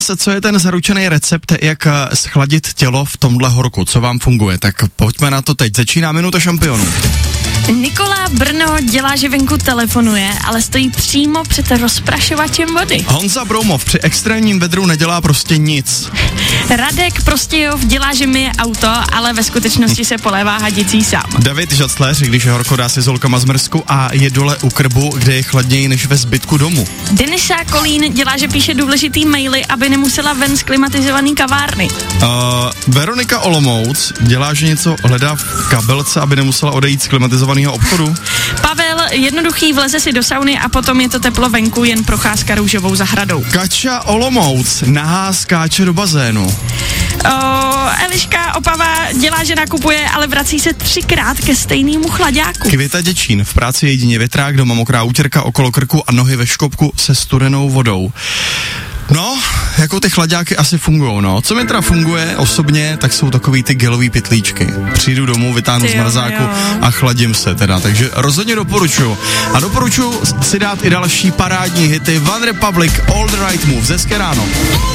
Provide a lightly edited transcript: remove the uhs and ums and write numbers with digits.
moc, co je ten zaručený recept, jak schladit tělo v tomhle horku, co vám funguje, tak pojďme na to teď. Začíná Minuta šampionů. Nikola Brno dělá, že venku telefonuje, ale stojí přímo před rozprašovačem vody. Honza Broumov při extrémním vedru nedělá prostě nic. Radek Prostějov dělá, že myje auto, ale ve skutečnosti se polévá hadicí sám. David Žacleř, když je horko, dá si s holkama zmrzku a je dole u krbu, kde je chladněji než ve zbytku domu. Denisa Kolín dělá, že píše důležitý maily, aby nemusela ven z klimatizovaný kavárny. Veronika Olomouc dělá, že něco hledá v kabelce, aby nemusela odejít z klimatizovaného obchodu. Pavel jednoduchý vleze si do sauny a potom je to teplo venku, jen procházka růžovou zahradou. Kača Olomouc nahá skáče do bazénu. Eliška Opava dělá, že nakupuje, ale vrací se 3krát ke stejnému chlaďáku. Květa Děčín, v práci jedině větrák, doma mokrá útěrka okolo krku a nohy ve škopku se studenou vodou. No, jako ty chlaďáky asi fungujou, no. Co mi teda funguje osobně, tak jsou takový ty gelový pytlíčky. Přijdu domů, vytáhnu z mrazáku a chladím se teda, takže rozhodně doporučuju. A doporučuju si dát i další parádní hity One Republic, All the Right Moves, hezké ráno.